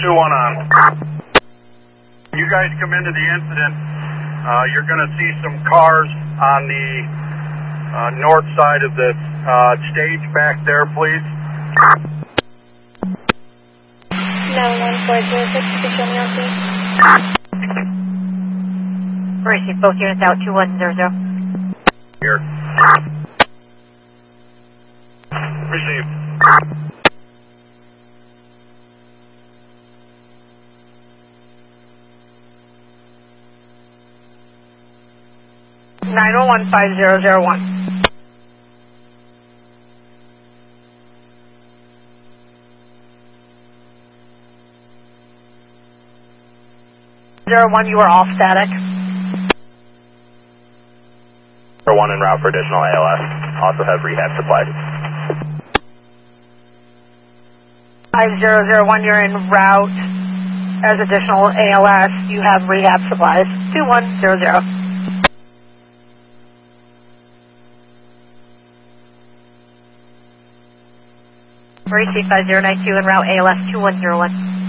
2-1 on. You guys come into the incident, you're going to see some cars on the north side of the stage back there, please. 91406, you can show me on scene. Receive both units out, 2100. Here. Receive. Nine 5001. 01, you are off static. 1 en route for additional ALS. Also have rehab supplies. 5001, you're en route as additional ALS. You have rehab supplies. 2100. Receive 5092 en route ALS 2101.